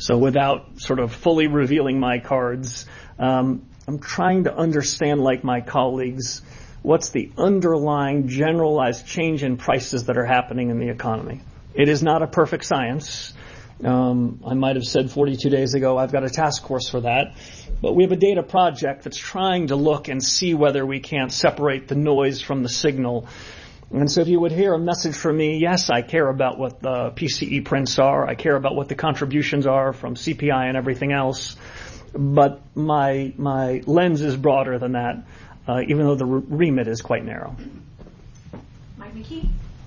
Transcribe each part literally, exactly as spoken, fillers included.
So without sort of fully revealing my cards, um, I'm trying to understand, like my colleagues, what's the underlying generalized change in prices that are happening in the economy. It is not a perfect science. Um, I might have said forty-two days ago, I've got a task force for that. But we have a data project that's trying to look and see whether we can't separate the noise from the signal. And so if you would hear a message from me, yes, I care about what the P C E prints are. I care about what the contributions are from C P I and everything else. But my my lens is broader than that, uh, even though the remit is quite narrow. Mike McKee.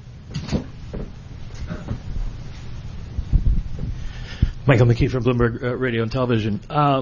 Michael McKee from Bloomberg uh, Radio and Television. Uh,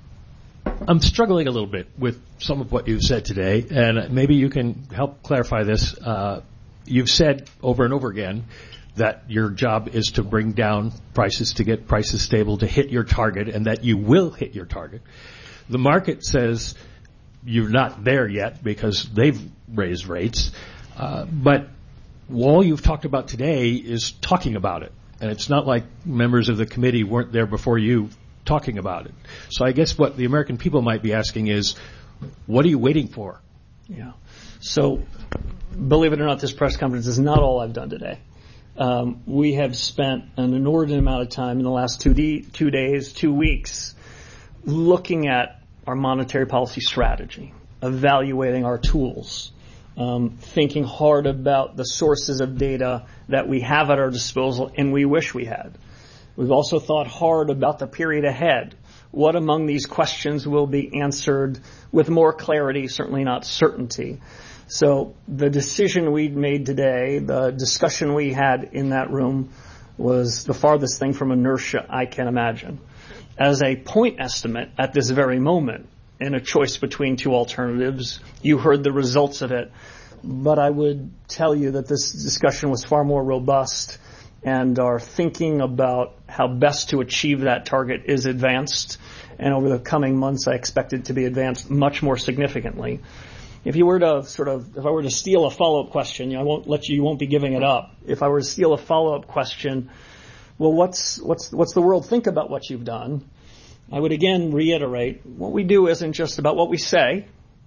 I'm struggling a little bit with some of what you've said today, and maybe you can help clarify this. Uh, you've said over and over again that your job is to bring down prices, to get prices stable, to hit your target, and that you will hit your target. The market says you're not there yet because they've raised rates, uh, but all you've talked about today is talking about it. And it's not like members of the committee weren't there before you talking about it. So I guess what the American people might be asking is, what are you waiting for? Yeah. So, believe it or not, this press conference is not all I've done today. Um, we have spent an inordinate amount of time in the last two, de- two days, two weeks, looking at our monetary policy strategy, evaluating our tools, Um, thinking hard about the sources of data that we have at our disposal and we wish we had. We've also thought hard about the period ahead. What among these questions will be answered with more clarity, certainly not certainty? So the decision we made today, the discussion we had in that room, was the farthest thing from inertia I can imagine. As a point estimate at this very moment, in a choice between two alternatives, you heard the results of it. But I would tell you that this discussion was far more robust, and our thinking about how best to achieve that target is advanced. And over the coming months, I expect it to be advanced much more significantly. If you were to sort of, if I were to steal a follow-up question, you know, I won't let you, you won't be giving it up. If I were to steal a follow-up question, well, what's, what's, what's the world think about what you've done? I would again reiterate, what we do isn't just about what we say.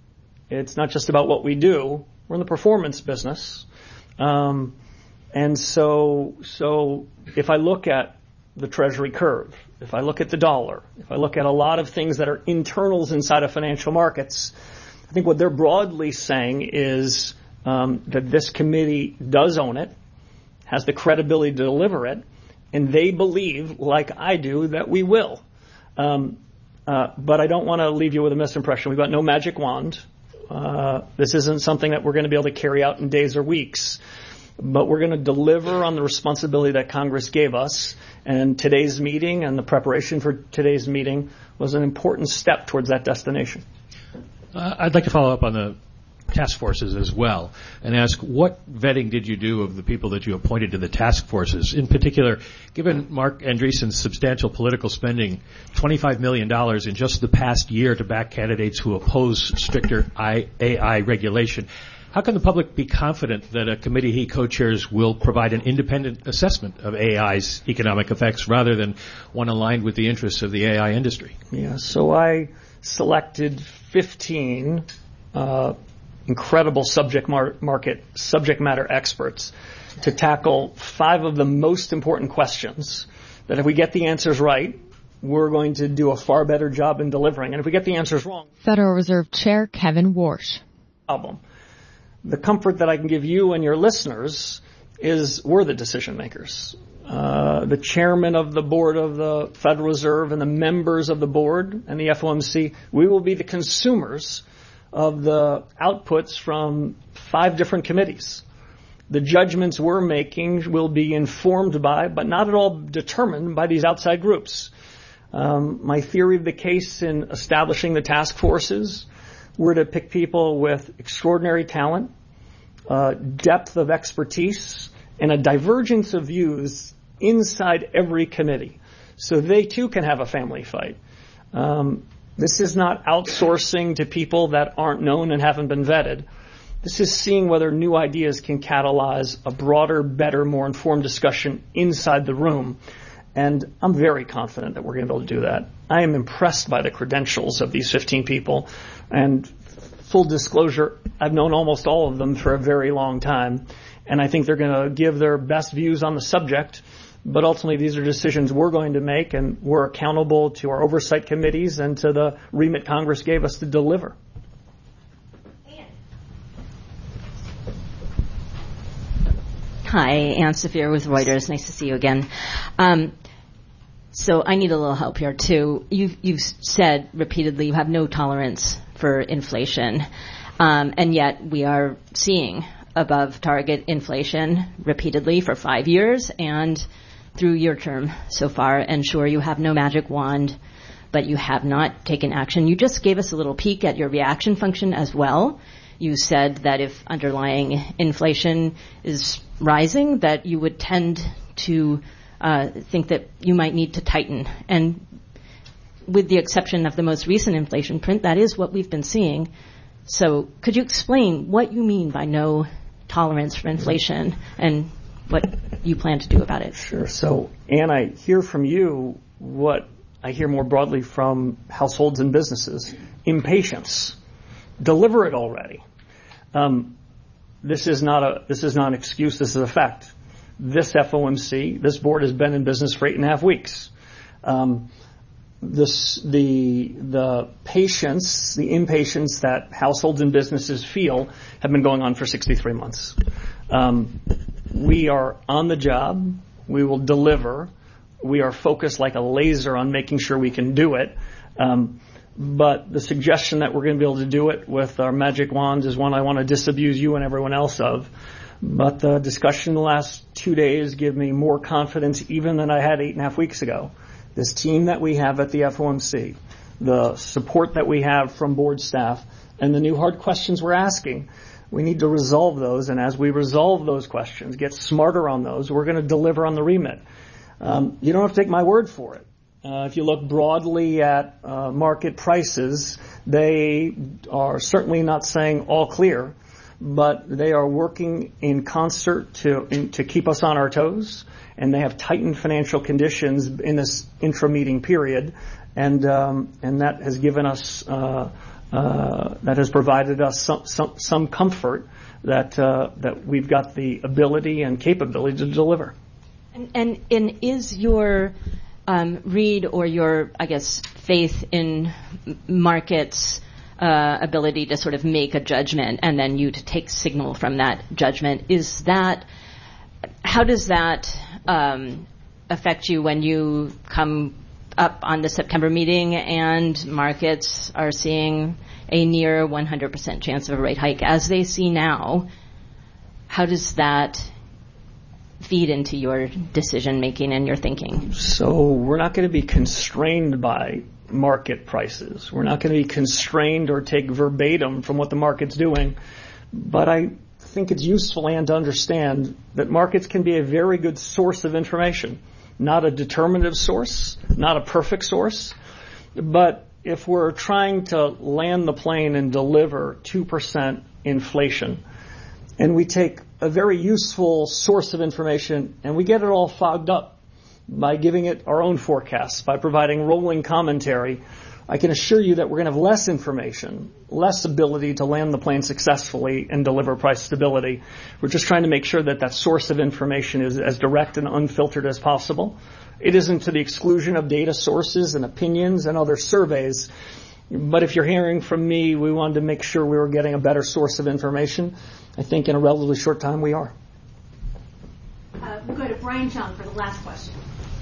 It's not just about what we do. We're in the performance business. Um, and so, so if I look at the Treasury curve, if I look at the dollar, if I look at a lot of things that are internals inside of financial markets, I think what they're broadly saying is um, that this committee does own it, has the credibility to deliver it, and they believe, like I do, that we will. Um, uh, but I don't want to leave you with a misimpression. We've got no magic wand. Uh, this isn't something that we're going to be able to carry out in days or weeks. But we're going to deliver on the responsibility that Congress gave us. And today's meeting and the preparation for today's meeting was an important step towards that destination. Uh, I'd like to follow up on the task forces as well and ask, what vetting did you do of the people that you appointed to the task forces? In particular, given Mark Andreessen's substantial political spending, twenty-five million dollars in just the past year to back candidates who oppose stricter A I regulation, how can the public be confident that a committee he co-chairs will provide an independent assessment of A I's economic effects rather than one aligned with the interests of the A I industry? Yeah, so I selected fifteen uh, incredible subject mar- market subject matter experts to tackle five of the most important questions that if we get the answers right, we're going to do a far better job in delivering. And if we get the answers wrong, Federal Reserve Chair Kevin Warsh. Problem. The comfort that I can give you and your listeners is we're the decision makers. Uh, the chairman of the board of the Federal Reserve and the members of the board and the F O M C, we will be the consumers of the outputs from five different committees. The judgments we're making will be informed by, but not at all determined by, these outside groups. Um, my theory of the case in establishing the task forces were to pick people with extraordinary talent, uh, depth of expertise, and a divergence of views inside every committee, so they too can have a family fight. Um, This is not outsourcing to people that aren't known and haven't been vetted. This is seeing whether new ideas can catalyze a broader, better, more informed discussion inside the room. And I'm very confident that we're going to be able to do that. I am impressed by the credentials of these fifteen people. And full disclosure, I've known almost all of them for a very long time. And I think they're going to give their best views on the subject. But ultimately, these are decisions we're going to make, and we're accountable to our oversight committees and to the remit Congress gave us to deliver. Hi, Ann Saphir with Reuters. Nice to see you again. Um, so I need a little help here, too. You've, you've said repeatedly you have no tolerance for inflation, um, and yet we are seeing above target inflation repeatedly for five years and through your term so far. And sure, you have no magic wand, but you have not taken action. You just gave us a little peek at your reaction function as well. You said that if underlying inflation is rising, that you would tend to uh, think that you might need to tighten. And with the exception of the most recent inflation print, that is what we've been seeing. So could you explain what you mean by no tolerance for inflation and what you plan to do about it? Sure. So, Ann, I hear from you what I hear more broadly from households and businesses: impatience. Deliver it already. Um, this is not a this is not an excuse. This is a fact. This F O M C, this board, has been in business for eight and a half weeks. Um, this the the patience, the impatience that households and businesses feel have been going on for sixty-three months. Um, we are on the job. We will deliver. We are focused like a laser on making sure we can do it. Um, But the suggestion that we're going to be able to do it with our magic wands is one I want to disabuse you and everyone else of. But the discussion in the last two days give me more confidence even than I had eight and a half weeks ago. This team that we have at the F O M C, the support that we have from board staff, and the new hard questions we're asking, we need to resolve those. And as we resolve those questions, get smarter on those, we're going to deliver on the remit. Um, you don't have to take my word for it. Uh, if you look broadly at uh, market prices, they are certainly not saying all clear, but they are working in concert to in, to keep us on our toes, and they have tightened financial conditions in this intra-meeting period, and um, and that has given us uh, uh, that has provided us some some, some comfort that uh, that we've got the ability and capability to deliver. And and, and is your Um, read or your, I guess, faith in markets' uh, ability to sort of make a judgment and then you to take signal from that judgment, is that, how does that um, affect you when you come up on the September meeting and markets are seeing a near one hundred percent chance of a rate hike as they see now? How does that feed into your decision making and your thinking? So we're not going to be constrained by market prices. We're not going to be constrained or take verbatim from what the market's doing. But I think it's useful, and to understand that markets can be a very good source of information, not a determinative source, not a perfect source. But if we're trying to land the plane and deliver two percent inflation, and we take a very useful source of information and we get it all fogged up by giving it our own forecasts, by providing rolling commentary, I can assure you that we're going to have less information, less ability to land the plane successfully and deliver price stability. We're just trying to make sure that that source of information is as direct and unfiltered as possible. It isn't to the exclusion of data sources and opinions and other surveys. But if you're hearing from me, we wanted to make sure we were getting a better source of information. I think in a relatively short time we are. Uh, we'll go to Brian Chung for the last question.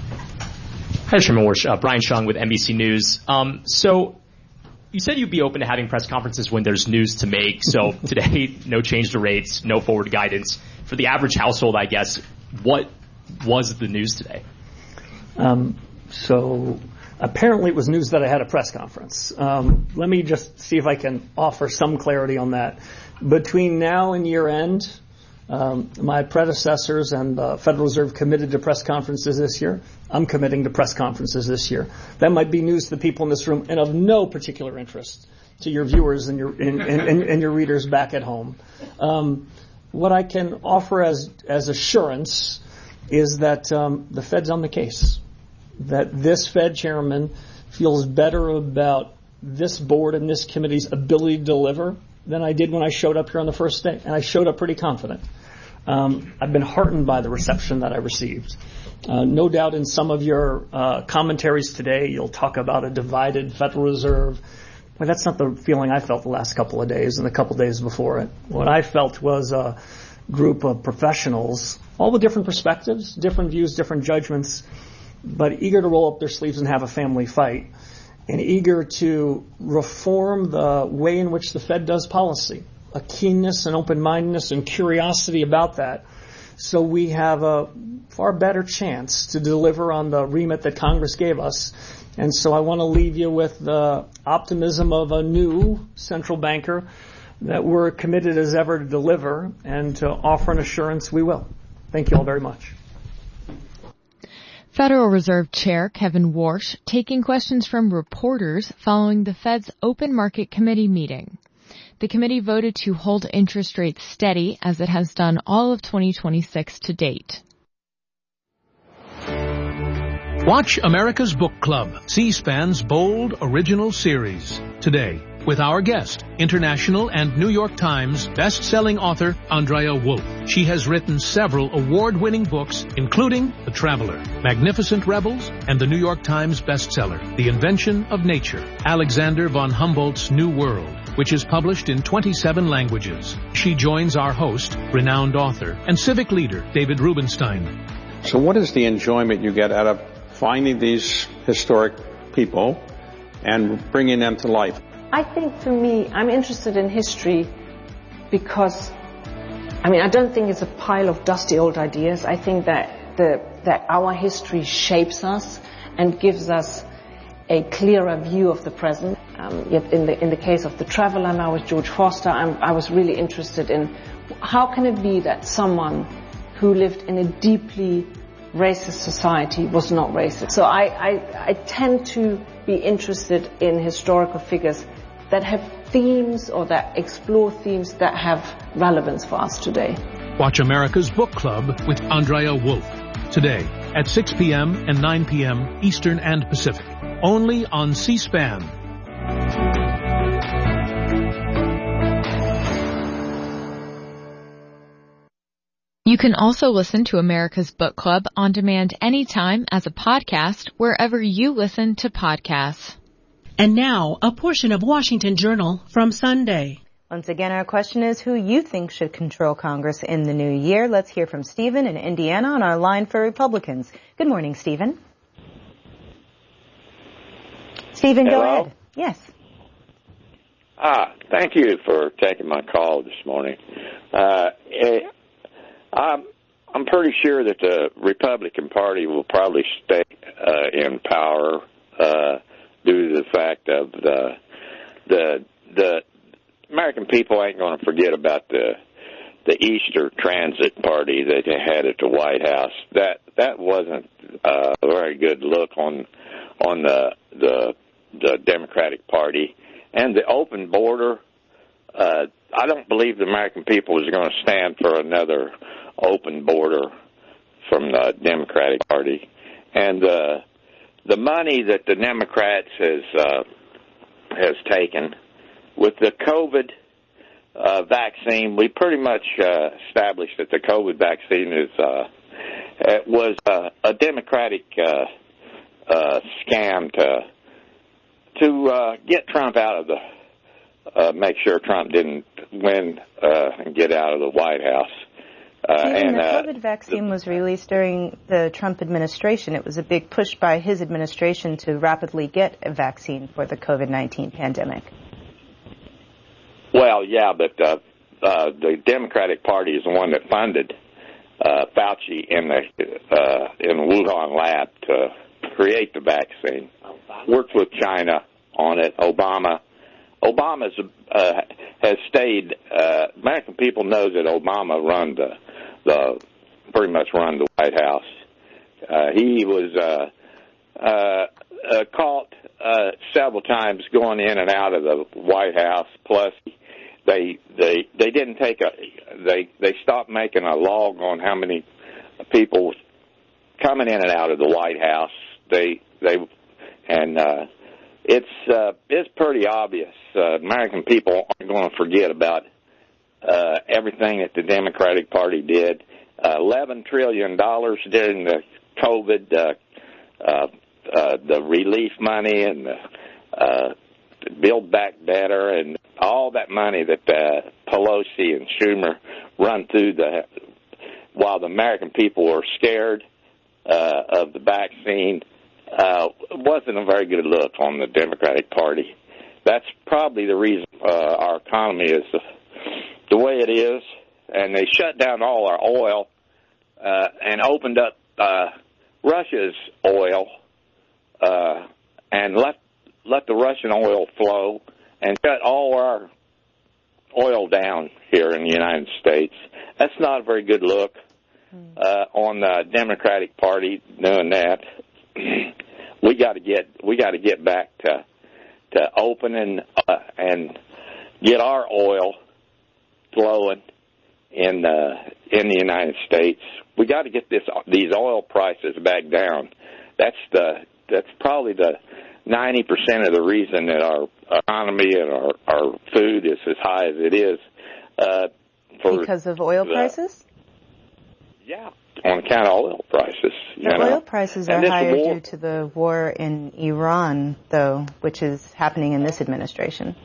Hi, Chairman Warsh. Uh, Brian Chung with N B C News. Um, so you said you'd be open to having press conferences when there's news to make. So today, no change to rates, no forward guidance. For the average household, I guess, what was the news today? Um, so apparently it was news that I had a press conference. Um, let me just see if I can offer some clarity on that. Between now and year end, um, my predecessors and the Federal Reserve committed to press conferences this year. I'm committing to press conferences this year. That might be news to the people in this room and of no particular interest to your viewers and your and, and, and your readers back at home. Um, what I can offer as as assurance is that um, the Fed's on the case. that this Fed chairman feels better about this board and this committee's ability to deliver than I did when I showed up here on the first day. And I showed up pretty confident. Um, I've been heartened by the reception that I received. Uh, no doubt in some of your uh, commentaries today, you'll talk about a divided Federal Reserve. Well, that's not the feeling I felt the last couple of days and the couple of days before it. What I felt was a group of professionals, all with different perspectives, different views, different judgments, but eager to roll up their sleeves and have a family fight, and eager to reform the way in which the Fed does policy, a keenness and open-mindedness and curiosity about that, so we have a far better chance to deliver on the remit that Congress gave us. And so I want to leave you with the optimism of a new central banker that we're committed as ever to deliver and to offer an assurance we will. Thank you all very much. Federal Reserve Chair Kevin Warsh taking questions from reporters following the Fed's Open Market Committee meeting. The committee voted to hold interest rates steady as it has done all of twenty twenty-six to date. Watch America's Book Club, C-SPAN's bold original series, today with our guest, international and New York Times best-selling author Andrea Wolf. She has written several award-winning books, including The Traveler, Magnificent Rebels, and the New York Times bestseller, The Invention of Nature, Alexander von Humboldt's New World, which is published in twenty-seven languages. She joins our host, renowned author, and civic leader David Rubenstein. So what is the enjoyment you get out of finding these historic people and bringing them to life? I think for me, I'm interested in history because, I mean, I don't think it's a pile of dusty old ideas. I think that the that our history shapes us and gives us a clearer view of the present. Um, yet in the in the case of The Traveler, now with George Foster, I'm, I was really interested in how can it be that someone who lived in a deeply racist society was not racist. So I, I, I tend to be interested in historical figures that have themes or that explore themes that have relevance for us today. Watch America's Book Club with Andrea Wolf, today at six p.m. and nine p.m. Eastern and Pacific, only on C-SPAN. You can also listen to America's Book Club on demand anytime as a podcast wherever you listen to podcasts. And now, a portion of Washington Journal from Sunday. Once again, our question is who you think should control Congress in the new year. Let's hear from Stephen in Indiana on our line for Republicans. Good morning, Stephen. Stephen, Hello? Go ahead. Yes. Ah, thank you for taking my call this morning. Uh, I'm, I'm pretty sure that the Republican Party will probably stay uh, in power uh, due to the fact of the the the American people ain't going to forget about the the Easter Transit Party that they had at the White House. That that wasn't uh, a very good look on on the the the Democratic Party. And the open border, uh, I don't believe the American people is going to stand for another open border from the Democratic Party. And uh, the money that the Democrats has uh, has taken with the COVID uh, vaccine, we pretty much uh, established that the COVID vaccine is uh, it was uh, a Democratic uh, uh, scam to to uh, get Trump out of the uh, make sure Trump didn't win uh, and get out of the White House. Uh, and and the uh, COVID vaccine was released during the Trump administration. It was a big push by his administration to rapidly get a vaccine for the COVID nineteen pandemic. Well, yeah, but uh, uh, the Democratic Party is the one that funded uh, Fauci in the uh, in the Wuhan lab to create the vaccine. Worked with China on it. Obama, Obama's uh, has stayed. Uh, American people know that Obama run the the pretty much run the White House. Uh, he was uh, uh, uh, caught uh, several times going in and out of the White House. Plus, they they they didn't take a they they stopped making a log on how many people coming in and out of the White House. they they and uh, it's uh, it's pretty obvious. Uh, American people aren't going to forget about uh, everything that the Democratic Party did. Uh, Eleven trillion dollars during the COVID, uh, uh, uh, the relief money, and the uh, Build Back Better, and all that money that uh, Pelosi and Schumer run through the while the American people were scared uh, of the vaccine. Uh, wasn't a very good look on the Democratic Party. That's probably the reason uh, our economy is the, the way it is. And they shut down all our oil uh, and opened up uh, Russia's oil uh, and let let the Russian oil flow and shut all our oil down here in the United States. That's not a very good look uh, on the Democratic Party doing that. We got to get we got to get back to to opening uh, and get our oil flowing in uh, in the United States. We got to get this these oil prices back down. That's the that's probably the ninety percent of the reason that our economy and our, our food is as high as it is. Uh, for because of oil the, prices? Yeah, on account of oil prices. You the know? oil prices are And this higher war, due to the war in Iran, though, which is happening in this administration.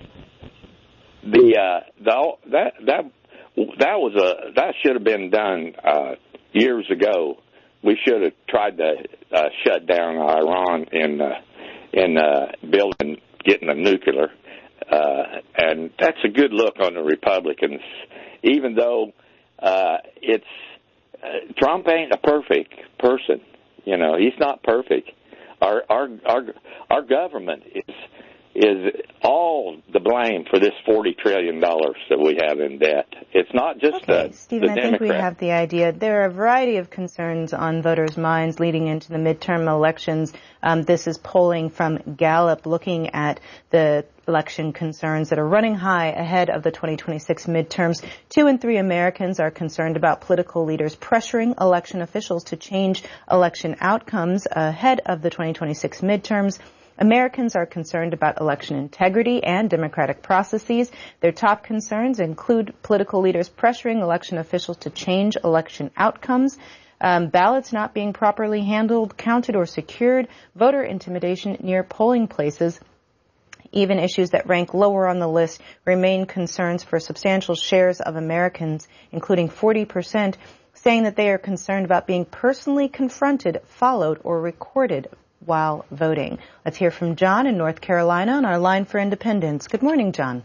The uh, the that that that was a that should have been done uh, years ago. We should have tried to uh, shut down Iran in uh, in uh, building getting a nuclear, uh, and that's a good look on the Republicans. Even though uh, it's uh, Trump ain't a perfect person, you know, he's not perfect. Our our our our government is is all the blame for this forty trillion dollars that we have in debt. It's not just okay, the, Stephen, the I think we Democrats. have the idea. There are a variety of concerns on voters' minds leading into the midterm elections. Um, this is polling from Gallup looking at the election concerns that are running high ahead of the twenty twenty-six midterms. Two in three Americans are concerned about political leaders pressuring election officials to change election outcomes ahead of the twenty twenty-six midterms. Americans are concerned about election integrity and democratic processes. Their top concerns include political leaders pressuring election officials to change election outcomes, um, ballots not being properly handled, counted, or secured, voter intimidation near polling places. Even issues that rank lower on the list remain concerns for substantial shares of Americans, including forty percent, saying that they are concerned about being personally confronted, followed, or recorded while voting. Let's hear from John in North Carolina on our line for independence. Good morning, John.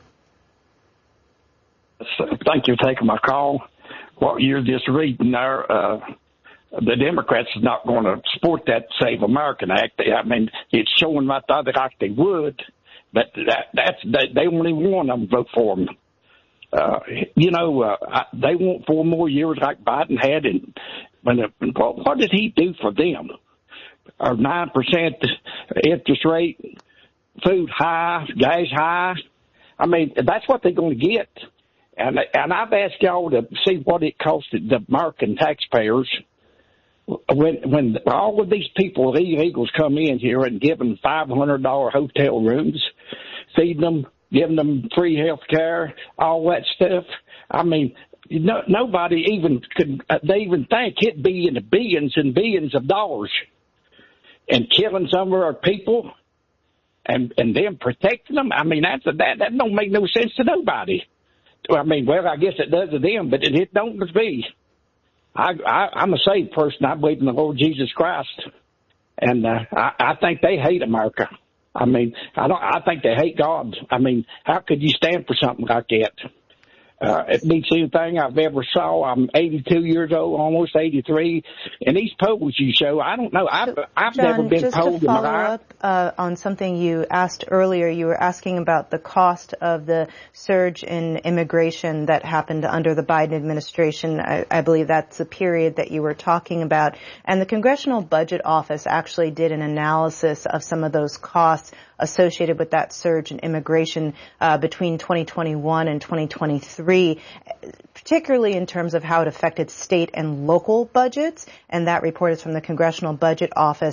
Thank you for taking my call. What you're just reading there, uh, the Democrats is not going to support that Save American Act. I mean, it's showing right there that like they would, but that, that's they, they only want them to vote for them. Uh, you know, uh, I, they want four more years like Biden had, and when it, what did he do for them? Our nine percent interest rate, food high, gas high. I mean, that's what they're going to get. And and I've asked y'all to see what it costs the American taxpayers when when all of these people, illegals, come in here and give them five hundred dollars hotel rooms, feeding them, giving them free health care, all that stuff. I mean, no, nobody even could, they even think it'd be in the billions and billions of dollars. And killing some of our people, and and them protecting them. I mean, that's a, that that don't make no sense to nobody. I mean, well, I guess it does to them, but it, it don't to me. I, I I'm a saved person. I believe in the Lord Jesus Christ, and uh, I, I think they hate America. I mean, I don't. I think they hate God. I mean, how could you stand for something like that? Uh, it beats anything I've ever saw. I'm eighty-two years old, almost eighty-three. And these polls you show, I don't know. I've, I've John, never been just polled to follow in my life. up uh, on something you asked earlier, you were asking about the cost of the surge in immigration that happened under the Biden administration. I, I believe that's the period that you were talking about. And the Congressional Budget Office actually did an analysis of some of those costs associated with that surge in immigration uh, between twenty twenty-one and twenty twenty-three, particularly in terms of how it affected state and local budgets. And that report is from the Congressional Budget Office.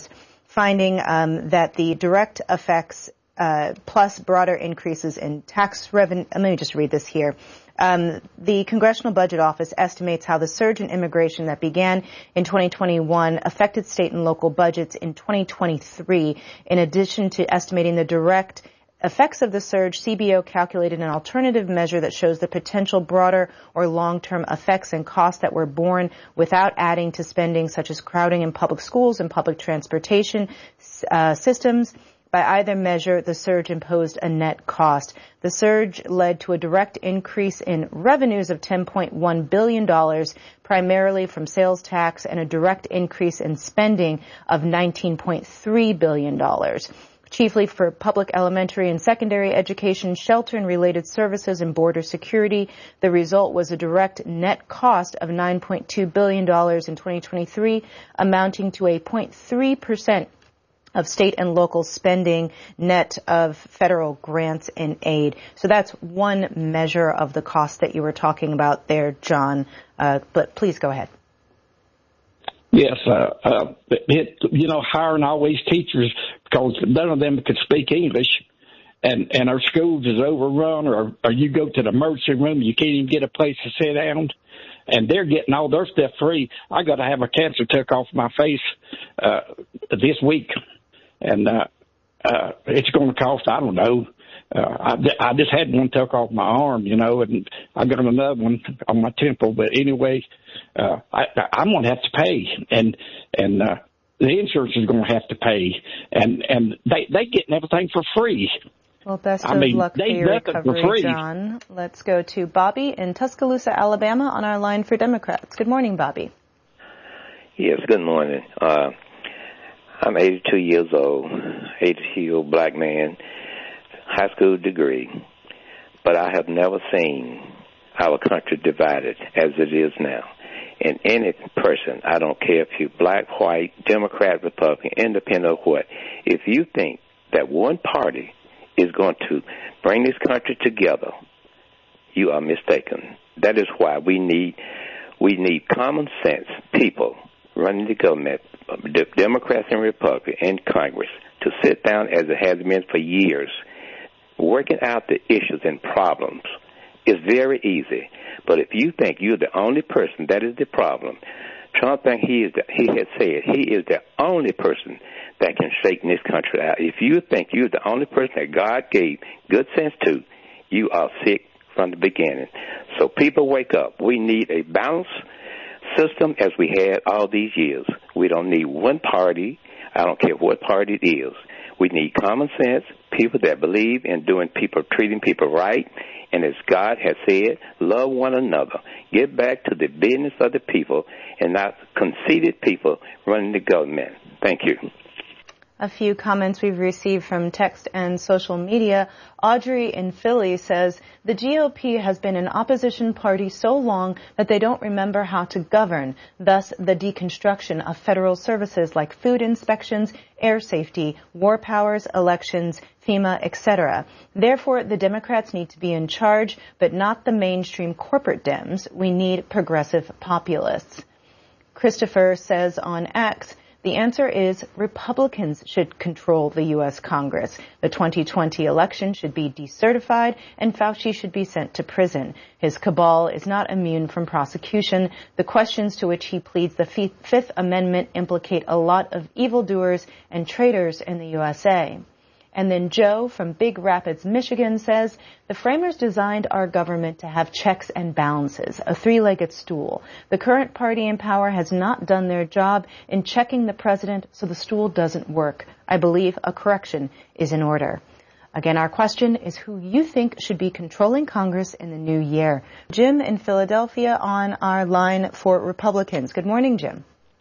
finding um, that the direct effects uh, plus broader increases in tax revenue. Let me just read this here. Um, the Congressional Budget Office estimates how the surge in immigration that began in twenty twenty-one affected state and local budgets in twenty twenty-three. In addition to estimating the direct effects of the surge, C B O calculated an alternative measure that shows the potential broader or long-term effects and costs that were borne without adding to spending, such as crowding in public schools and public transportation uh, systems. By either measure, the surge imposed a net cost. The surge led to a direct increase in revenues of ten point one billion dollars, primarily from sales tax, and a direct increase in spending of nineteen point three billion dollars. Chiefly for public elementary and secondary education, shelter and related services, and border security. The result was a direct net cost of nine point two billion dollars in twenty twenty-three, amounting to a zero point three percent of state and local spending net of federal grants and aid. So that's one measure of the cost that you were talking about there, John. Uh, but please go ahead. Yes, uh, uh, it, you know, hiring all these teachers because none of them could speak English, and, and our schools is overrun, or, or you go to the emergency room, you can't even get a place to sit down, and they're getting all their stuff free. I got to have a cancer took off my face uh, this week, and uh, uh, it's going to cost, I don't know, Uh, I, I just had one took off my arm, you know, and I got another one on my temple. But anyway, uh, I, I'm going to have to pay, and and uh, the insurance is going to have to pay, and and they they getting everything for free. Well, best I of mean, luck for your recovery, John. Let's go to Bobby in Tuscaloosa, Alabama, on our line for Democrats. Good morning, Bobby. Yes, good morning. Uh, I'm eighty-two years old, eighty-year-old black man. High school degree, but I have never seen our country divided as it is now. And any person, I don't care if you're black, white, Democrat, Republican, independent, or what, if you think that one party is going to bring this country together, you are mistaken. That is why we need we need common sense people running the government, Democrats and Republicans, and Congress, to sit down as it has been for years. Working out the issues and problems is very easy. But if you think you're the only person, that is the problem. Trump thinks he is the, he has said he is the only person that can straighten this country out. If you think you're the only person that God gave good sense to, you are sick from the beginning. So people, wake up. We need a balanced system as we had all these years. We don't need one party. I don't care what party it is. We need common sense, people that believe in doing people, treating people right, and as God has said, love one another. Get back to the business of the people and not conceited people running the government. Thank you. A few comments we've received from text and social media. Audrey in Philly says, the G O P has been an opposition party so long that they don't remember how to govern, thus the deconstruction of federal services like food inspections, air safety, war powers, elections, FEMA, et cetera. Therefore, the Democrats need to be in charge, but not the mainstream corporate Dems. We need progressive populists. Christopher says on X, the answer is Republicans should control the U S Congress. The twenty twenty election should be decertified and Fauci should be sent to prison. His cabal is not immune from prosecution. The questions to which he pleads the Fifth Amendment implicate a lot of evildoers and traitors in the U S A. And then Joe from Big Rapids, Michigan says, the framers designed our government to have checks and balances, a three-legged stool. The current party in power has not done their job in checking the president, so the stool doesn't work. I believe a correction is in order. Again, our question is who you think should be controlling Congress in the new year. Jim in Philadelphia on our line for Republicans. Good morning, Jim.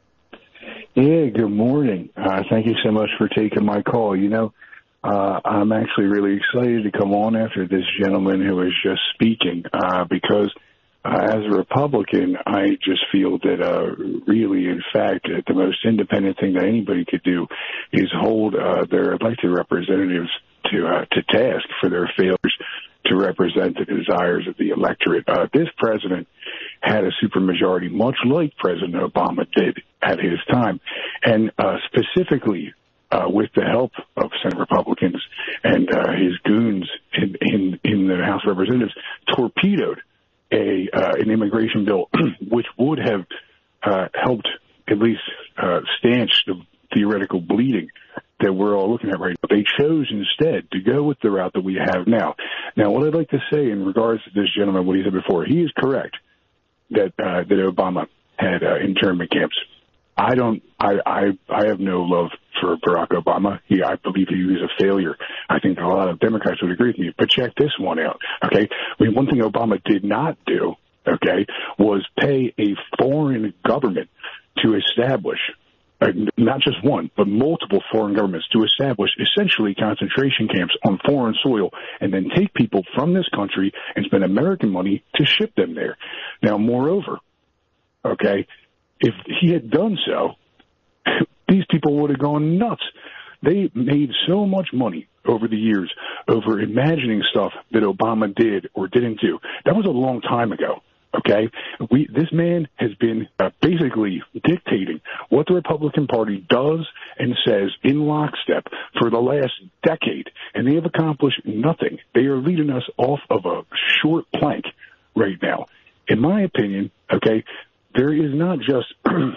Yeah, good morning. Uh, thank you so much for taking my call. You know, Uh, I'm actually really excited to come on after this gentleman who was just speaking, uh, because uh, as a Republican, I just feel that uh, really, in fact, uh, the most independent thing that anybody could do is hold uh, their elected representatives to uh, to task for their failures to represent the desires of the electorate. Uh, this president had a supermajority, much like President Obama did at his time, and uh, specifically uh, with the help of Senate Republicans and uh, his goons in, in, in the House of Representatives, torpedoed a uh, an immigration bill which would have uh, helped at least uh, stanch the theoretical bleeding that we're all looking at right now. They chose instead to go with the route that we have now. Now, what I'd like to say in regards to this gentleman, what he said before, he is correct that uh, that Obama had uh, internment camps. I don't. I, I I have no love for Barack Obama. He, I believe he was a failure. I think a lot of Democrats would agree with me. But check this one out, okay? I mean, one thing Obama did not do, okay, was pay a foreign government to establish, uh, not just one, but multiple foreign governments to establish essentially concentration camps on foreign soil and then take people from this country and spend American money to ship them there. Now, moreover, okay, if he had done so, these people would have gone nuts. They made so much money over the years over imagining stuff that Obama did or didn't do. That was a long time ago, okay? We, this man has been uh, basically dictating what the Republican Party does and says in lockstep for the last decade, and they have accomplished nothing. They are leading us off of a short plank right now. In my opinion, okay, there is not just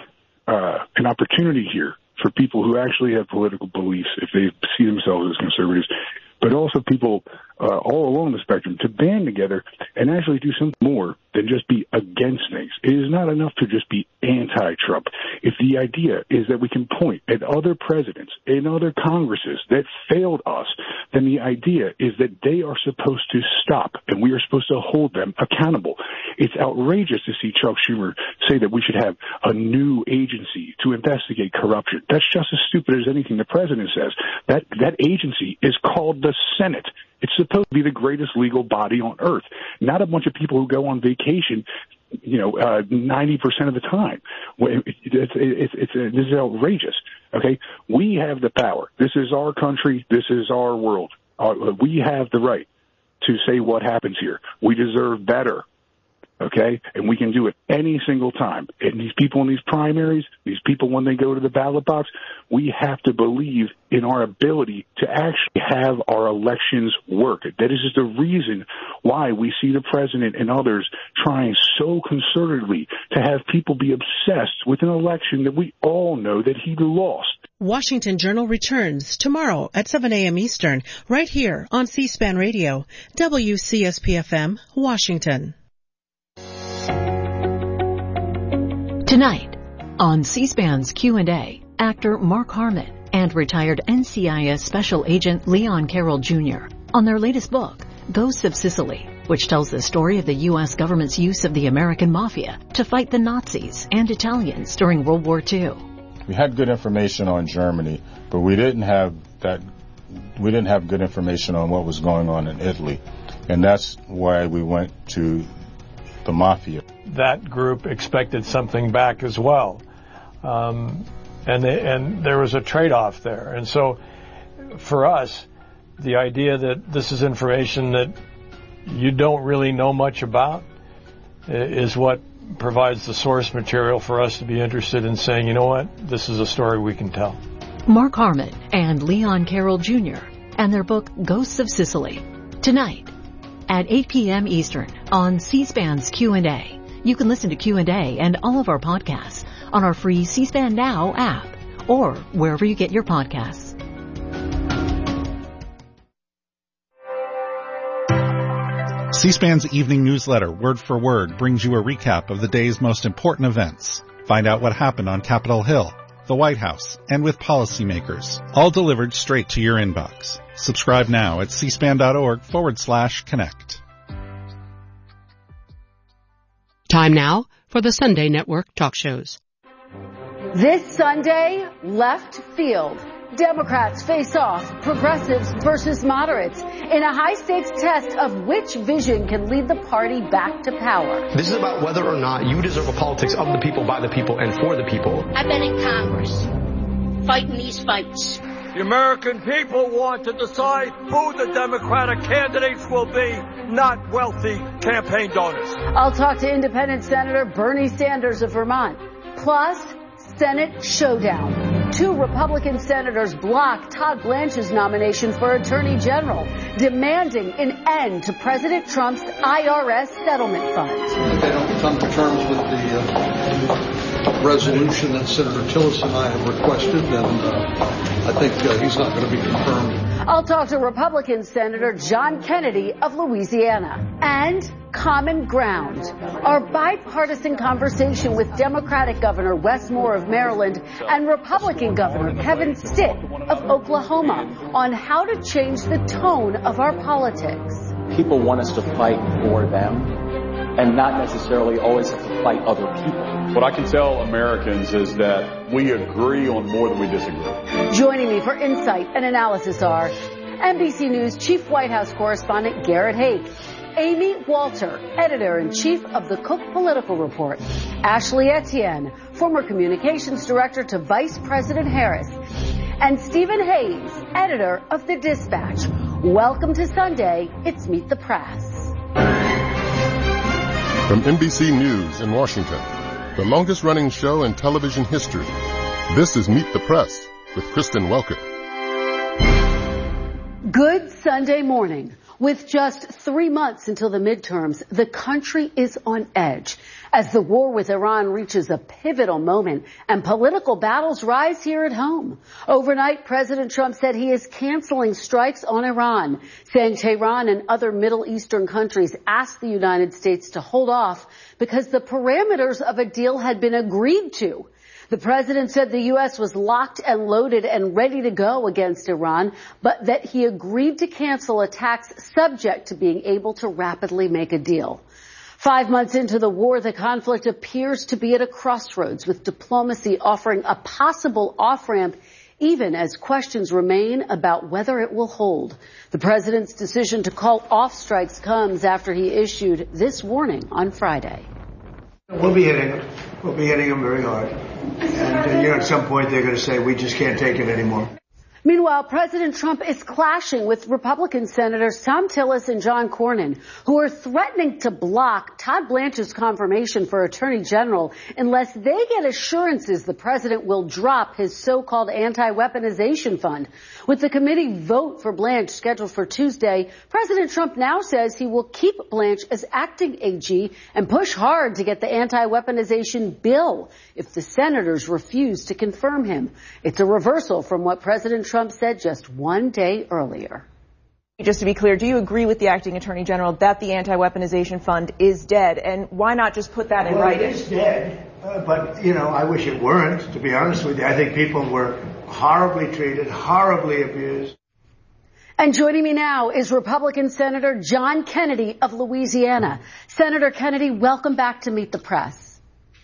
uh, an opportunity here for people who actually have political beliefs, if they see themselves as conservatives, but also people uh, all along the spectrum to band together and actually do something more than just be against things. It is not enough to just be anti-Trump. If the idea is that we can point at other presidents and other Congresses that failed us, then the idea is that they are supposed to stop and we are supposed to hold them accountable. It's outrageous to see Chuck Schumer say that we should have a new agency to investigate corruption. That's just as stupid as anything the president says. That that agency is called the Senate. It's supposed to be the greatest legal body on earth, not a bunch of people who go on vacation, you know, uh, ninety percent of the time. It's, it's, it's, it's, this is outrageous, okay? We have the power. This is our country. This is our world. Uh, we have the right to say what happens here. We deserve better. Okay, and we can do it any single time. And these people in these primaries, these people when they go to the ballot box, we have to believe in our ability to actually have our elections work. That is just the reason why we see the president and others trying so concertedly to have people be obsessed with an election that we all know that he lost. Washington Journal returns tomorrow at seven a.m. Eastern, right here on C-SPAN Radio, W C S P F M, Washington. Tonight, on C-SPAN's Q and A, actor Mark Harmon and retired N C I S Special Agent Leon Carroll Junior on their latest book, Ghosts of Sicily, which tells the story of the U S government's use of the American Mafia to fight the Nazis and Italians during World War Two. We had good information on Germany, but we didn't have that. We didn't have good information on what was going on in Italy, and that's why we went to the Mafia. That group expected something back as well, um, and they, and there was a trade-off there. And so, for us, the idea that this is information that you don't really know much about is what provides the source material for us to be interested in saying, you know what, this is a story we can tell. Mark Harmon and Leon Carroll Junior and their book Ghosts of Sicily, tonight at eight p.m. Eastern on C-SPAN's Q and A. You can listen to Q and A and all of our podcasts on our free C-SPAN Now app or wherever you get your podcasts. C-SPAN's evening newsletter, Word for Word, brings you a recap of the day's most important events. Find out what happened on Capitol Hill, the White House, and with policymakers, all delivered straight to your inbox. Subscribe now at cspan.org forward slash connect. Time now for the Sunday Network talk shows. This Sunday, left field. Democrats face off, progressives versus moderates, in a high-stakes test of which vision can lead the party back to power. This is about whether or not you deserve a politics of the people, by the people, and for the people. I've been in Congress, fighting these fights. The American people want to decide who the Democratic candidates will be, not wealthy campaign donors. I'll talk to Independent Senator Bernie Sanders of Vermont. Plus, Senate Showdown. Two Republican senators blocked Todd Blanche's nomination for Attorney General, demanding an end to President Trump's I R S settlement fund. If they don't come to terms with the uh, resolution that Senator Tillis and I have requested, then uh, I think uh, he's not going to be confirmed. I'll talk to Republican Senator John Kennedy of Louisiana. And common ground, our bipartisan conversation with Democratic Governor Wes Moore of Maryland and Republican Governor Kevin Stitt of Oklahoma on how to change the tone of our politics. People want us to fight for them and not necessarily always have to fight other people. What I can tell Americans is that we agree on more than we disagree. Joining me for insight and analysis are N B C News Chief White House Correspondent Garrett Haake, Amy Walter, Editor-in-Chief of the Cook Political Report, Ashley Etienne, former Communications Director to Vice President Harris, and Stephen Hayes, Editor of The Dispatch. Welcome to Sunday. It's Meet the Press. From N B C News in Washington, the longest-running show in television history, this is Meet the Press with Kristen Welker. Good Sunday morning. With just three months until the midterms, the country is on edge as the war with Iran reaches a pivotal moment and political battles rise here at home. Overnight, President Trump said he is canceling strikes on Iran, saying Tehran and other Middle Eastern countries asked the United States to hold off because the parameters of a deal had been agreed to. The president said the U S was locked and loaded and ready to go against Iran, but that he agreed to cancel attacks subject to being able to rapidly make a deal. Five months into the war, the conflict appears to be at a crossroads, with diplomacy offering a possible off-ramp, even as questions remain about whether it will hold. The president's decision to call off strikes comes after he issued this warning on Friday. We'll be hitting them. We'll be hitting them very hard. And, uh, you know, at some point they're going to say, we just can't take it anymore. Meanwhile, President Trump is clashing with Republican Senators Thom Tillis and John Cornyn, who are threatening to block Todd Blanche's confirmation for Attorney General unless they get assurances the president will drop his so-called anti-weaponization fund. With the committee vote for Blanche scheduled for Tuesday, President Trump now says he will keep Blanche as acting A G and push hard to get the anti-weaponization bill if the senators refuse to confirm him. It's a reversal from what President Trump said just one day earlier. Just to be clear, do you agree with the acting attorney general that the anti-weaponization fund is dead? And why not just put that in well, writing? It is dead, uh, but, you know, I wish it weren't, to be honest with you. I think people were horribly treated, horribly abused. And joining me now is Republican Senator John Kennedy of Louisiana. Senator Kennedy, welcome back to Meet the Press.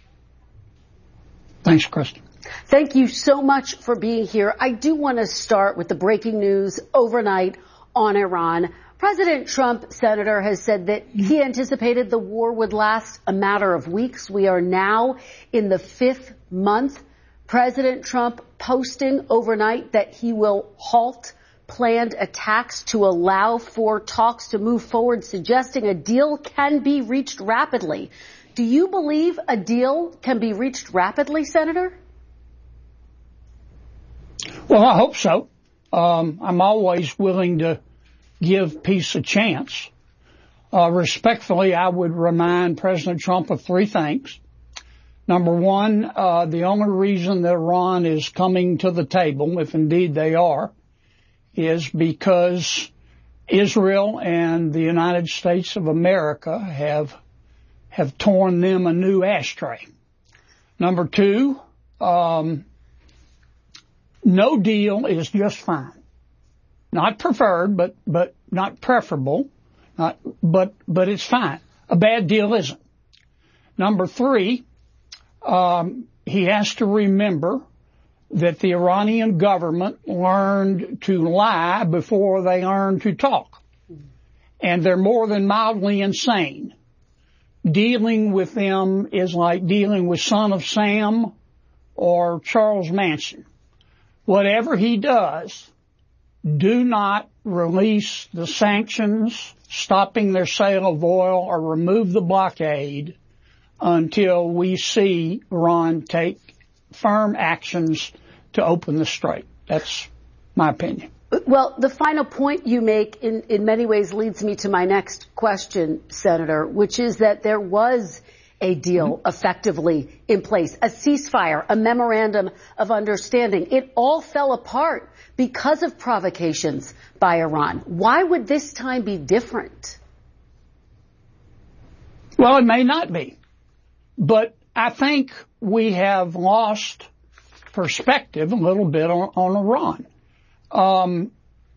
Thanks, Kristen. Thank you so much for being here. I do want to start with the breaking news overnight on Iran. President Trump, Senator, has said that he anticipated the war would last a matter of weeks. We are now in the fifth month. President Trump posting overnight that he will halt planned attacks to allow for talks to move forward, suggesting a deal can be reached rapidly. Do you believe a deal can be reached rapidly, Senator? Well, I hope so. Um, I'm always willing to give peace a chance. Uh, respectfully, I would remind President Trump of three things. Number one, uh, the only reason that Iran is coming to the table, if indeed they are, is because Israel and the United States of America have have torn them a new ashtray. Number two, um, no deal is just fine. Not preferred, but, but not preferable, not, but, but it's fine. A bad deal isn't. Number three, um, he has to remember that the Iranian government learned to lie before they learned to talk. And they're more than mildly insane. Dealing with them is like dealing with Son of Sam or Charles Manson. Whatever he does, do not release the sanctions, stopping their sale of oil, or remove the blockade until we see Iran take firm actions to open the strait. That's my opinion. Well, the final point you make in, in many ways leads me to my next question, Senator, which is that there was a deal mm-hmm. effectively in place, a ceasefire, a memorandum of understanding. It all fell apart because of provocations by Iran. Why would this time be different? Well, it may not be. But I think we have lost perspective a little bit on, on Iran. Um,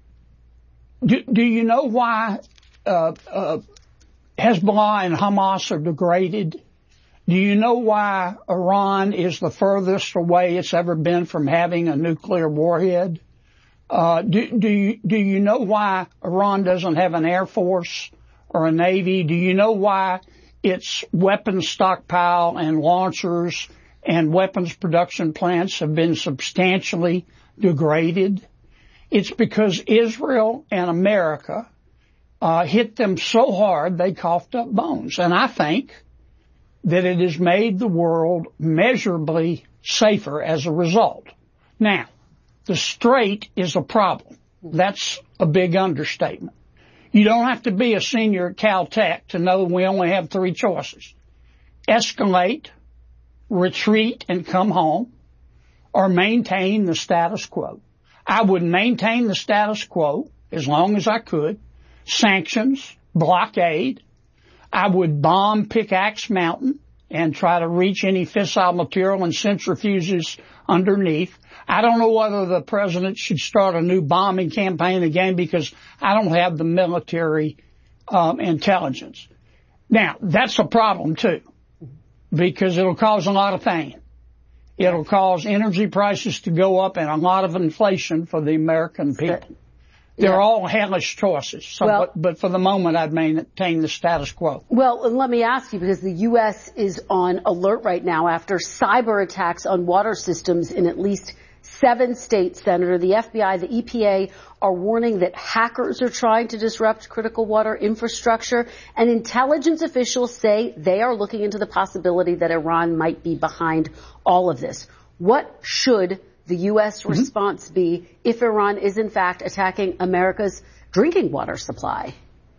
do, do you know why uh, uh, Hezbollah and Hamas are degraded? Do you know why Iran is the furthest away it's ever been from having a nuclear warhead? Uh, do, do you, do you know why Iran doesn't have an air force or a navy? Do you know why its weapons stockpile and launchers and weapons production plants have been substantially degraded? It's because Israel and America uh, hit them so hard they coughed up bones. And I think that it has made the world measurably safer as a result. Now, the strait is a problem. That's a big understatement. You don't have to be a senior at Caltech to know we only have three choices. Escalate, retreat, and come home, or maintain the status quo. I would maintain the status quo as long as I could. Sanctions, blockade. I would bomb Pickaxe Mountain and try to reach any fissile material and centrifuges underneath. I don't know whether the president should start a new bombing campaign again because I don't have the military um, intelligence. Now, that's a problem, too, because it'll cause a lot of pain. It'll cause energy prices to go up and a lot of inflation for the American people. They're yeah. all hellish choices. So, well, but, but for the moment, I'd maintain the status quo. Well, and let me ask you, because the U S is on alert right now after cyber attacks on water systems in at least seven states, Senator. The F B I, the E P A are warning that hackers are trying to disrupt critical water infrastructure, and intelligence officials say they are looking into the possibility that Iran might be behind all of this. What should the U S mm-hmm. response be if Iran is in fact attacking America's drinking water supply?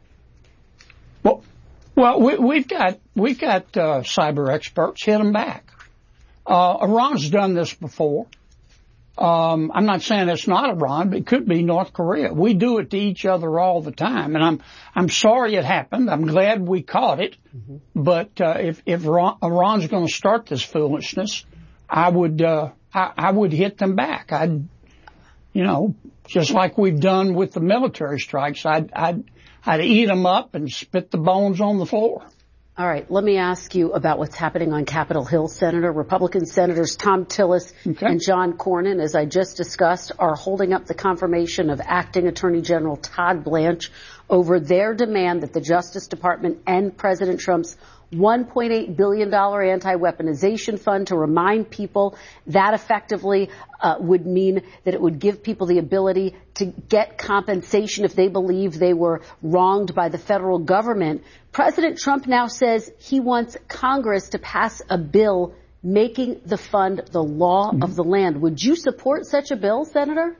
Well, well, we, we've got we've got uh, cyber experts. Hit them back. Uh, Iran's done this before. Um, I'm not saying it's not Iran, but it could be North Korea. We do it to each other all the time, and I'm I'm sorry it happened. I'm glad we caught it. Mm-hmm. But uh, if if Iran, Iran's going to start this foolishness, I would uh, I, I would hit them back. I'd you know just like we've done with the military strikes. I'd I'd I'd eat them up and spit the bones on the floor. All right, let me ask you about what's happening on Capitol Hill, Senator. Republican Senators Thom Tillis okay. and John Cornyn, as I just discussed, are holding up the confirmation of Acting Attorney General Todd Blanche over their demand that the Justice Department end President Trump's one point eight billion dollars anti-weaponization fund to remind people that effectively uh, would mean that it would give people the ability to get compensation if they believe they were wronged by the federal government. President Trump now says he wants Congress to pass a bill making the fund the law mm-hmm. of the land. Would you support such a bill, Senator?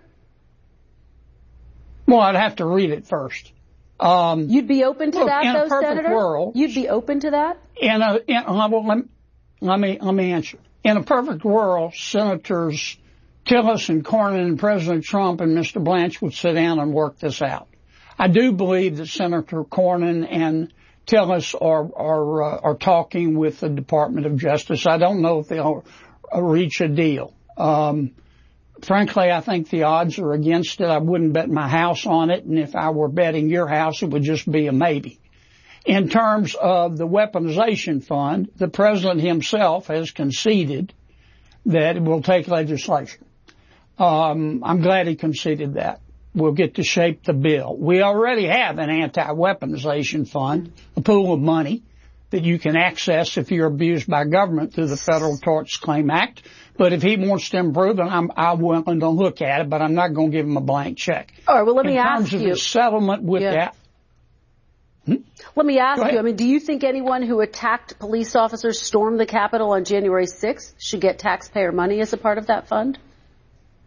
Well, I'd have to read it first. Um, You'd be open to look, that, in though, a perfect Senator? World, You'd be open to that? In a, in, well, let, let me let me answer. In a perfect world, Senators Tillis and Cornyn and President Trump and Mister Blanche would sit down and work this out. I do believe that Senator Cornyn and Tillis are are uh, are talking with the Department of Justice. I don't know if they'll uh, reach a deal. Um, Frankly, I think the odds are against it. I wouldn't bet my house on it, and if I were betting your house, it would just be a maybe. In terms of the weaponization fund, the president himself has conceded that it will take legislation. Um, I'm glad he conceded that. We'll get to shape the bill. We already have an anti-weaponization fund, a pool of money that you can access if you're abused by government through the Federal Torts Claim Act. But if he wants to improve it, I'm, I'm willing to look at it, but I'm not going to give him a blank check. All right, well, let me ask you. In terms of the settlement with yeah. that. Hmm? Let me ask you, I mean, do you think anyone who attacked police officers, stormed the Capitol on January sixth, should get taxpayer money as a part of that fund?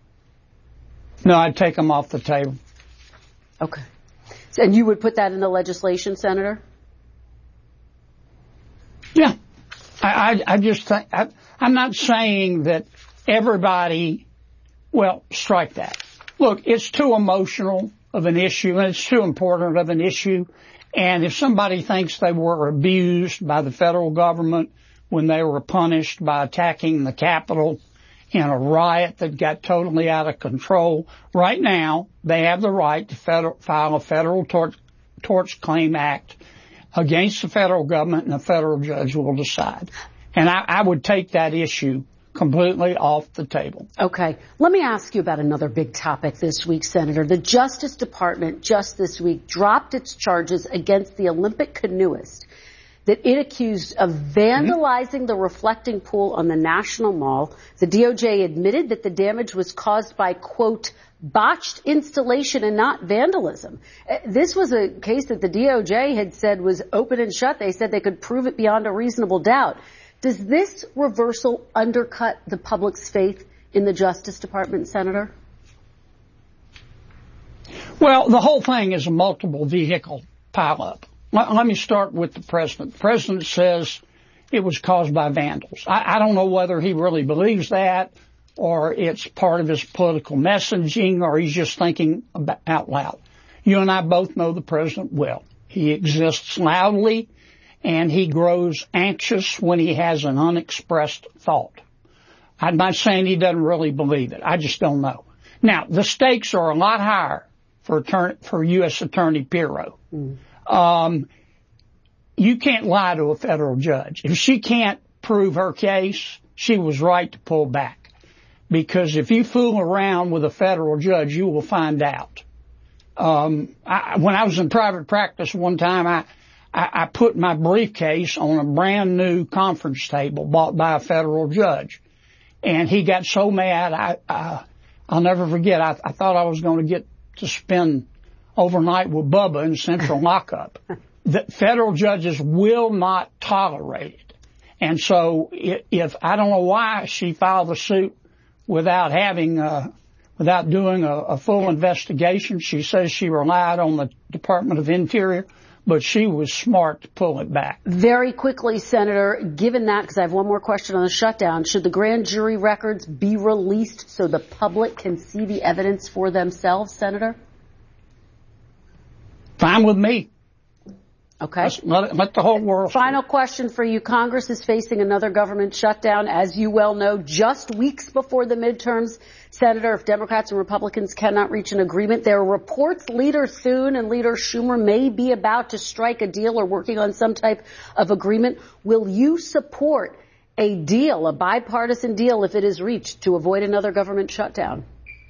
No, I'd take them off the table. Okay. And you would put that in the legislation, Senator? Yeah. I, I, I just think, I, I'm not saying that everybody, well, strike that. Look, it's too emotional of an issue, and it's too important of an issue. And if somebody thinks they were abused by the federal government when they were punished by attacking the Capitol in a riot that got totally out of control, right now they have the right to federal, file a federal tort, torts claim act against the federal government, and a federal judge will decide. And I, I would take that issue completely off the table. Okay. Let me ask you about another big topic this week, Senator. The Justice Department just this week dropped its charges against the Olympic canoeist that it accused of vandalizing mm-hmm. the reflecting pool on the National Mall. The D O J admitted that the damage was caused by, quote, botched installation and not vandalism. This was a case that the D O J had said was open and shut. They said they could prove it beyond a reasonable doubt. Does this reversal undercut the public's faith in the Justice Department, Senator? Well, the whole thing is a multiple vehicle pileup. Let, let me start with the president. The president says it was caused by vandals. I, I don't know whether he really believes that, or it's part of his political messaging, or he's just thinking about, out loud. You and I both know the president well. He exists loudly, and he grows anxious when he has an unexpressed thought. I'm not saying he doesn't really believe it. I just don't know. Now, the stakes are a lot higher for, attorney, for U S Attorney Pirro. Mm. Um, you can't lie to a federal judge. If she can't prove her case, she was right to pull back. Because if you fool around with a federal judge, you will find out. Um, I, when I was in private practice one time, I, I, I put my briefcase on a brand new conference table bought by a federal judge. And he got so mad, I, I, I'll never forget, I, I thought I was going to get to spend overnight with Bubba in central lockup. The federal judges will not tolerate it. And so if, I don't know why she filed the suit without having, uh, without doing a, a full investigation. She says she relied on the Department of Interior, but she was smart to pull it back. Very quickly, Senator, given that, because I have one more question on the shutdown, should the grand jury records be released so the public can see the evidence for themselves, Senator? Fine with me. Okay. Let's let, let the whole world. Final question for you. Congress is facing another government shutdown, as you well know, just weeks before the midterms. Senator, if Democrats and Republicans cannot reach an agreement, there are reports Leader Thune and Leader Schumer may be about to strike a deal or working on some type of agreement. Will you support a deal, a bipartisan deal, if it is reached, to avoid another government shutdown?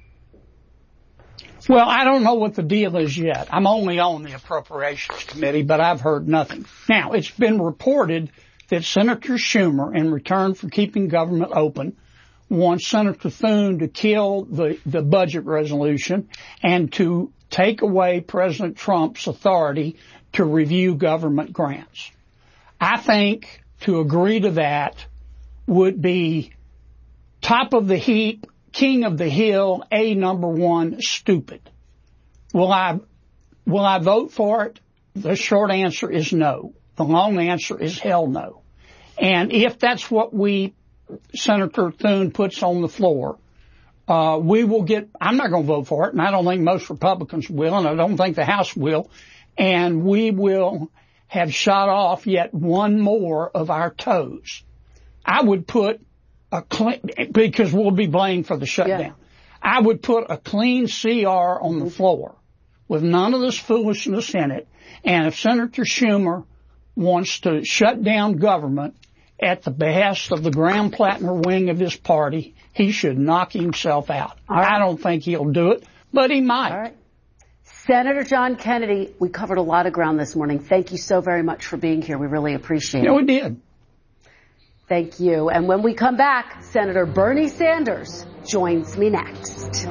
Well, I don't know what the deal is yet. I'm only on the Appropriations Committee, but I've heard nothing. Now, it's been reported that Senator Schumer, in return for keeping government open, wants Senator Thune to kill the, the budget resolution and to take away President Trump's authority to review government grants. I think to agree to that would be top of the heap, king of the hill, a number one, stupid. Will I, will I vote for it? The short answer is no. The long answer is hell no. And if that's what we, Senator Thune puts on the floor, uh, we will get, I'm not going to vote for it, and I don't think most Republicans will, and I don't think the House will, and we will have shot off yet one more of our toes. I would put a clean, because we'll be blamed for the shutdown. Yeah. I would put a clean C R on the floor with none of this foolishness in it. And if Senator Schumer wants to shut down government at the behest of the Graham Plattner wing of his party, he should knock himself out. Right. I don't think he'll do it, but he might. All right. Senator John Kennedy, we covered a lot of ground this morning. Thank you so very much for being here. We really appreciate it. Yeah, we did. Thank you. And when we come back, Senator Bernie Sanders joins me next.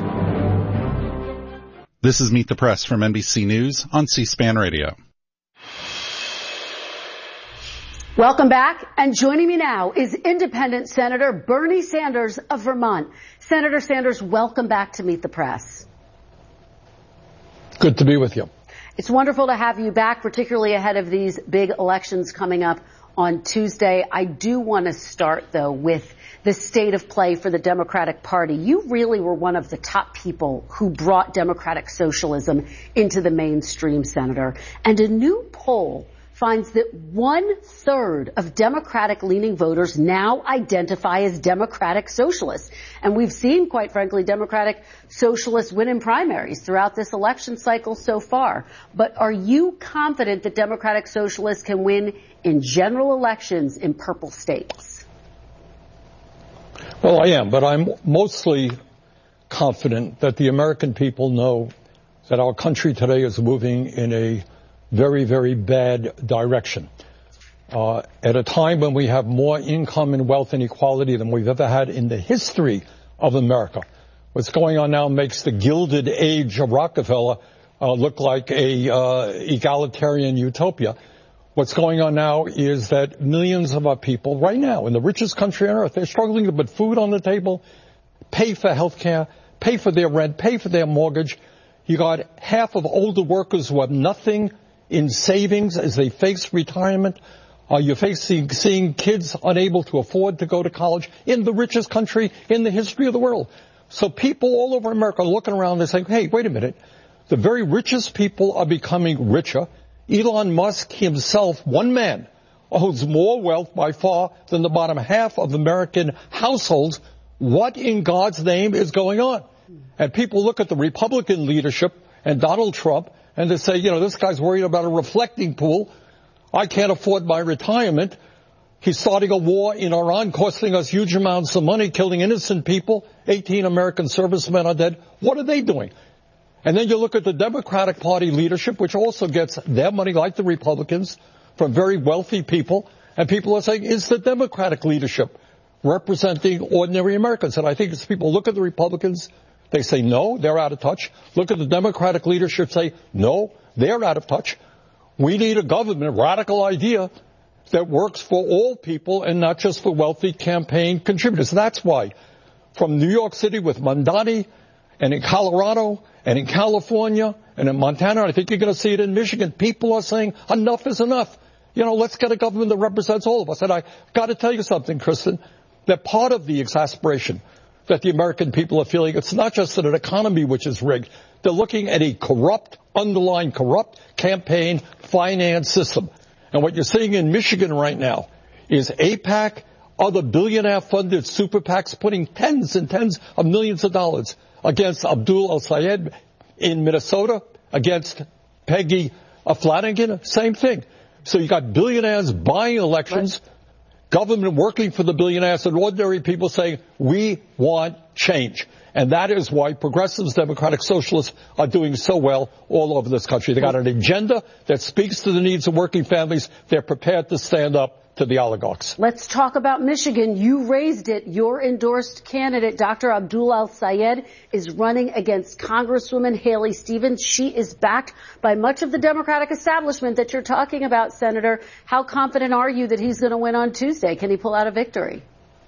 This is Meet the Press from N B C News on C-SPAN Radio. Welcome back, and joining me now is Independent Senator Bernie Sanders of Vermont. Senator Sanders, welcome back to Meet the Press. Good to be with you. It's wonderful to have you back, particularly ahead of these big elections coming up on Tuesday. I do want to start, though, with the state of play for the Democratic Party. You really were one of the top people who brought democratic socialism into the mainstream, Senator. And a new poll finds that one-third of Democratic-leaning voters now identify as Democratic Socialists. And we've seen, quite frankly, Democratic Socialists win in primaries throughout this election cycle so far. But are you confident that Democratic Socialists can win in general elections in purple states? Well, I am, but I'm mostly confident that the American people know that our country today is moving in a very, very bad direction. Uh, at a time when we have more income and wealth inequality than we've ever had in the history of America. What's going on now makes the Gilded Age of Rockefeller uh, look like a uh, egalitarian utopia. What's going on now is that millions of our people right now in the richest country on earth, they're struggling to put food on the table, pay for health care, pay for their rent, pay for their mortgage. You got half of older workers who have nothing in savings as they face retirement. Uh, you're facing seeing kids unable to afford to go to college in the richest country in the history of the world. So people all over America are looking around and saying, hey, wait a minute. The very richest people are becoming richer. Elon Musk himself, one man, owns more wealth by far than the bottom half of American households. What in God's name is going on? And people look at the Republican leadership and Donald Trump and they say, you know, this guy's worried about a reflecting pool. I can't afford my retirement. He's starting a war in Iran, costing us huge amounts of money, killing innocent people. eighteen American servicemen are dead. What are they doing? And then you look at the Democratic Party leadership, which also gets their money, like the Republicans, from very wealthy people. And people are saying, is the Democratic leadership representing ordinary Americans? And I think as people look at the Republicans, they say, no, they're out of touch. Look at the Democratic leadership, say, no, they're out of touch. We need a government, a radical idea that works for all people and not just for wealthy campaign contributors. That's why from New York City with Mamdani and in Colorado and in California and in Montana, I think you're going to see it in Michigan, people are saying enough is enough. You know, let's get a government that represents all of us. And I got to tell you something, Kristen, that part of the exasperation that the American people are feeling, it's not just an economy which is rigged. They're looking at a corrupt, underlying corrupt campaign finance system. And what you're seeing in Michigan right now is AIPAC, other billionaire-funded super PACs putting tens and tens of millions of dollars against Abdul El-Sayed in Minnesota, against Peggy Flanagan, same thing. So you got billionaires buying elections, government working for the billionaires, and ordinary people saying, we want change. And that is why progressives, democratic socialists are doing so well all over this country. They got an agenda that speaks to the needs of working families. They're prepared to stand up to the oligarchs. Let's talk about Michigan. You raised it. Your endorsed candidate, Doctor Abdul El-Sayed, is running against Congresswoman Haley Stevens. She is backed by much of the Democratic establishment that you're talking about, Senator. How confident are you that he's going to win on Tuesday? Can he pull out a victory?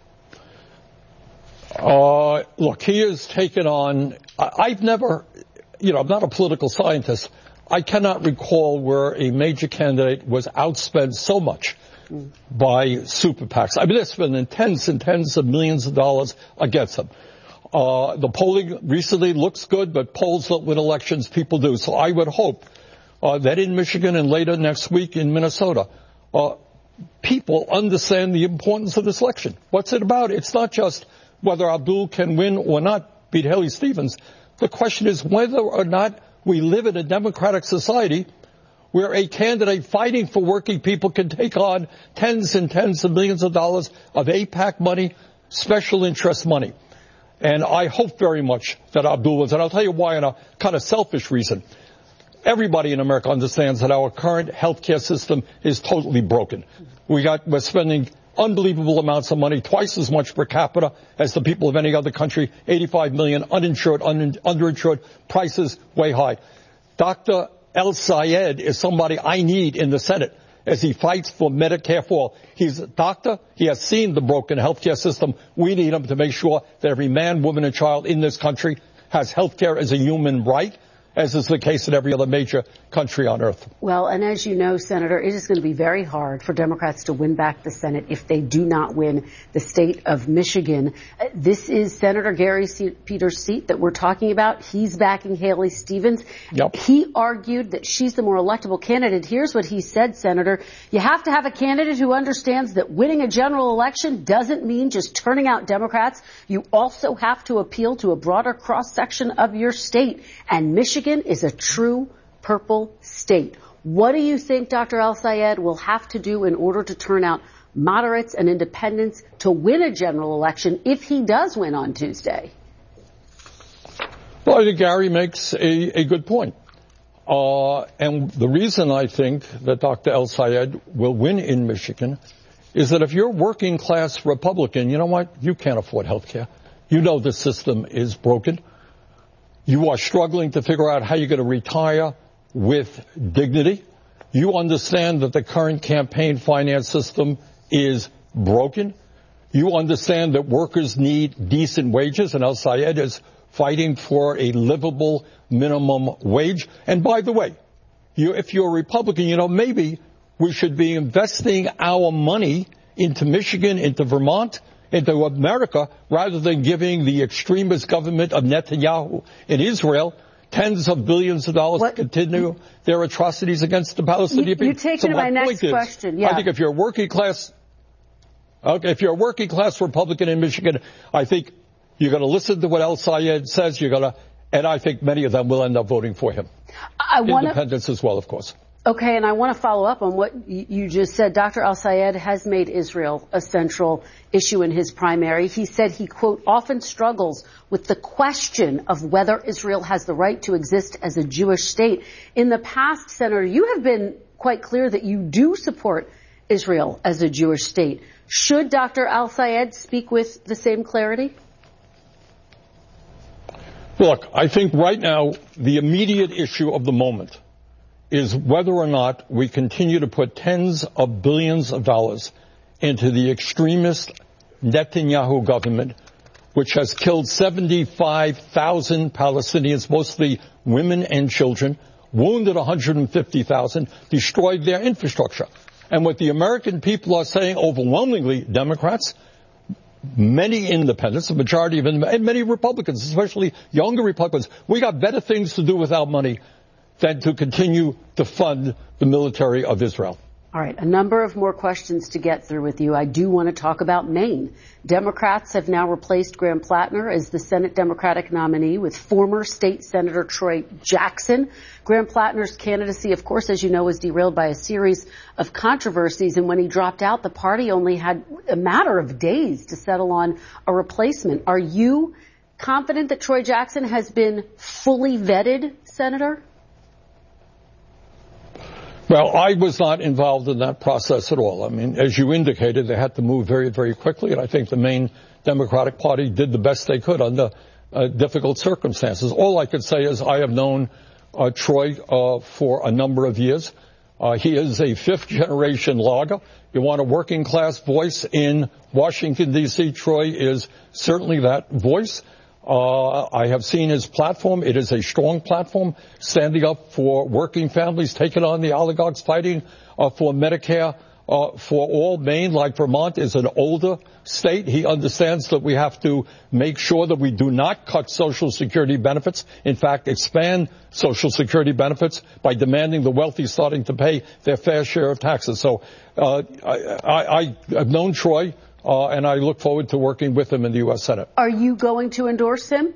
Uh, look, he has taken on, I, I've never, you know, I'm not a political scientist. I cannot recall where a major candidate was outspent so much by super PACs. I mean, they're spending tens and tens of millions of dollars against them. Uh, the polling recently looks good, but polls don't win elections, people do. So I would hope uh, that in Michigan and later next week in Minnesota, uh, people understand the importance of this election. What's it about? It's not just whether Abdul can win or not, beat Haley Stevens. The question is whether or not we live in a democratic society where a candidate fighting for working people can take on tens and tens of millions of dollars of AIPAC money, special interest money. And I hope very much that Abdul wins. And I'll tell you why, on a kind of selfish reason. Everybody in America understands that our current healthcare system is totally broken. We got, we're spending unbelievable amounts of money, twice as much per capita as the people of any other country, eighty-five million uninsured, un- underinsured, prices way high. Doctor El-Sayed is somebody I need in the Senate. as he fights for Medicare for all. He's a doctor. He has seen the broken healthcare system. We need him to make sure that every man, woman, and child in this country has healthcare as a human right, as is the case in every other major country on earth. Well, and as you know, Senator, it is going to be very hard for Democrats to win back the Senate if they do not win the state of Michigan. Uh, this is Senator Gary C- Peters' seat that we're talking about. He's backing Haley Stevens. Yep. He argued that she's the more electable candidate. Here's what he said, Senator. You have to have a candidate who understands that winning a general election doesn't mean just turning out Democrats. You also have to appeal to a broader cross-section of your state. And Michigan is a true purple state. What do you think Doctor El-Sayed will have to do in order to turn out moderates and independents to win a general election if he does win on Tuesday? Well, I think Gary makes a, a good point. Uh, and the reason I think that Doctor El-Sayed will win in Michigan is that if you're a working class Republican, you know what? You can't afford health care. You know the system is broken. You are struggling to figure out how you're going to retire with dignity. You understand that the current campaign finance system is broken. You understand that workers need decent wages, and El-Sayed is fighting for a livable minimum wage. And by the way, you, if you're a Republican, you know, maybe we should be investing our money into Michigan, into Vermont, into America, rather than giving the extremist government of Netanyahu in Israel tens of billions of dollars what? to continue their atrocities against the Palestinian people. You, you take so me to my next is, question. Yeah. I think if you're a working class, okay, if you're a working class Republican in Michigan, I think you're going to listen to what El-Sayed says. You're going to, and I think many of them will end up voting for him. I wanna, Independents as well, of course. Okay, and I want to follow up on what you just said. Doctor El-Sayed has made Israel a central issue in his primary. He said he, quote, often struggles with the question of whether Israel has the right to exist as a Jewish state. In the past, Senator, you have been quite clear that you do support Israel as a Jewish state. Should Doctor El-Sayed speak with the same clarity? Look, I think right now the immediate issue of the moment is whether or not we continue to put tens of billions of dollars into the extremist Netanyahu government, which has killed seventy-five thousand Palestinians, mostly women and children, wounded one hundred fifty thousand, destroyed their infrastructure. And what the American people are saying, overwhelmingly Democrats, many independents, the majority of them, and many Republicans, especially younger Republicans, we got better things to do with our money than to continue to fund the military of Israel. All right, a number of more questions to get through with you. I do want to talk about Maine. Democrats have now replaced Graham Plattner as the Senate Democratic nominee with former State Senator Troy Jackson. Graham Plattner's candidacy, of course, as you know, was derailed by a series of controversies. And when he dropped out, the party only had a matter of days to settle on a replacement. Are you confident that Troy Jackson has been fully vetted, Senator? Well, I was not involved in that process at all. I mean, as you indicated, they had to move very, very quickly, and I think the Maine Democratic Party did the best they could under uh, difficult circumstances. All I could say is I have known uh, Troy uh, for a number of years. Uh, he is a fifth-generation logger. You want a working-class voice in Washington, D C, Troy is certainly that voice. Uh, I have seen his platform. It is a strong platform, standing up for working families, taking on the oligarchs, fighting uh, for Medicare uh, for all. Maine, like Vermont, is an older state. He understands that we have to make sure that we do not cut Social Security benefits. In fact, expand Social Security benefits by demanding the wealthy starting to pay their fair share of taxes. So uh, I, I, I have known Troy. Uh, and I look forward to working with him in the U S Senate. Are you going to endorse him?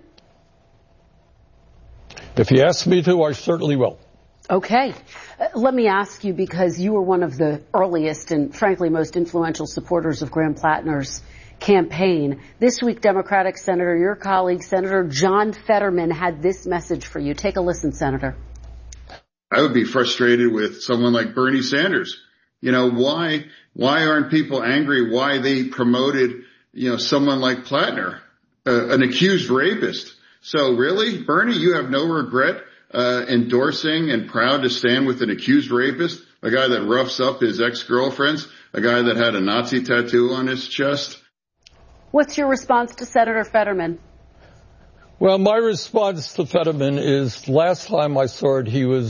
If he asks me to, I certainly will. Okay. Uh, let me ask you, because you were one of the earliest and, frankly, most influential supporters of Graham Plattner's campaign. This week, Democratic Senator, your colleague, Senator John Fetterman, had this message for you. Take a listen, Senator. I would be frustrated with someone like Bernie Sanders. You know, why, why aren't people angry why they promoted, you know, someone like Plattner, uh, an accused rapist? So really, Bernie, you have no regret, uh, endorsing and proud to stand with an accused rapist a guy that roughs up his ex-girlfriends, a guy that had a Nazi tattoo on his chest. What's your response to Senator Fetterman? Well, my response to Fetterman is last time I saw it, he was